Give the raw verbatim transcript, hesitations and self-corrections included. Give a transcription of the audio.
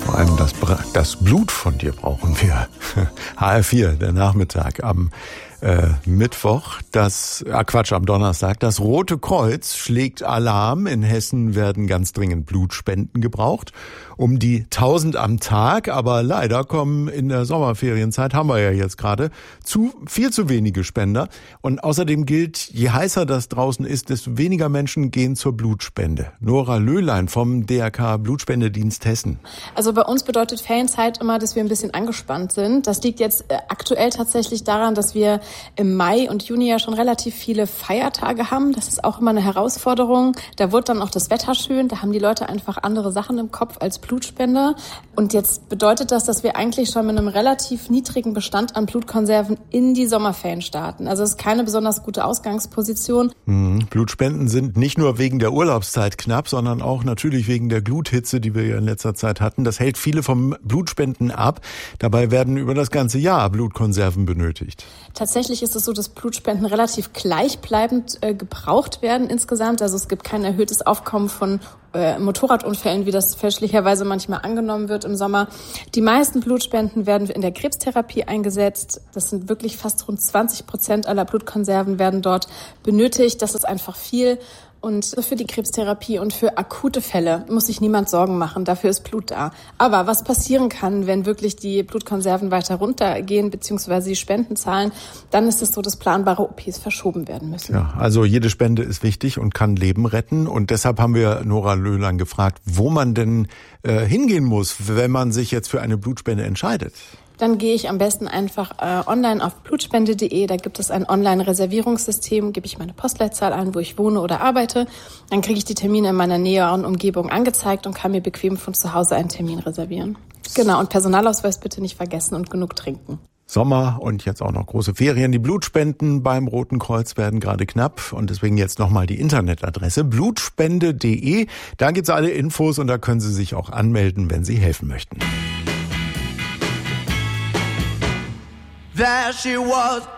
Vor allem das, das Blut von dir brauchen wir. H R vier, der Nachmittag am äh, Mittwoch, das, ah Quatsch, am Donnerstag. Das Rote Kreuz schlägt Alarm. In Hessen werden ganz dringend Blutspenden gebraucht. Um die tausend am Tag, aber leider kommen in der Sommerferienzeit, haben wir ja jetzt gerade, zu viel zu wenige Spender. Und außerdem gilt, je heißer das draußen ist, desto weniger Menschen gehen zur Blutspende. Nora Löhlein vom D R K Blutspendedienst Hessen. Also bei uns bedeutet Ferienzeit immer, dass wir ein bisschen angespannt sind. Das liegt jetzt aktuell tatsächlich daran, dass wir im Mai und Juni ja schon relativ viele Feiertage haben. Das ist auch immer eine Herausforderung. Da wird dann auch das Wetter schön. Da haben die Leute einfach andere Sachen im Kopf als Blutspende. Und jetzt bedeutet das, dass wir eigentlich schon mit einem relativ niedrigen Bestand an Blutkonserven in die Sommerferien starten. Also es ist keine besonders gute Ausgangsposition. Hm, Blutspenden sind nicht nur wegen der Urlaubszeit knapp, sondern auch natürlich wegen der Gluthitze, die wir ja in letzter Zeit hatten. Das hält viele vom Blutspenden ab. Dabei werden über das ganze Jahr Blutkonserven benötigt. Tatsächlich ist es so, dass Blutspenden relativ gleichbleibend äh, gebraucht werden insgesamt. Also es gibt kein erhöhtes Aufkommen von äh, Motorradunfällen, wie das fälschlicherweise manchmal angenommen wird im Sommer. Die meisten Blutspenden werden in der Krebstherapie eingesetzt. Das sind wirklich fast rund zwanzig Prozent aller Blutkonserven werden dort benötigt. Das ist einfach viel. Und für die Krebstherapie und für akute Fälle muss sich niemand Sorgen machen. Dafür ist Blut da. Aber was passieren kann, wenn wirklich die Blutkonserven weiter runtergehen, beziehungsweise die Spendenzahlen, dann ist es so, dass planbare O Ps verschoben werden müssen. Ja, also jede Spende ist wichtig und kann Leben retten. Und deshalb haben wir Nora Löhlein gefragt, wo man denn äh, hingehen muss, wenn man sich jetzt für eine Blutspende entscheidet. Dann gehe ich am besten einfach äh, online auf blutspende punkt de. Da gibt es ein Online-Reservierungssystem. Gebe ich meine Postleitzahl ein, wo ich wohne oder arbeite. Dann kriege ich die Termine in meiner näheren Umgebung angezeigt und kann mir bequem von zu Hause einen Termin reservieren. Genau, und Personalausweis bitte nicht vergessen und genug trinken. Sommer und jetzt auch noch große Ferien. Die Blutspenden beim Roten Kreuz werden gerade knapp und deswegen jetzt nochmal die Internetadresse blutspende punkt de. Da gibt's alle Infos und da können Sie sich auch anmelden, wenn Sie helfen möchten. There she was,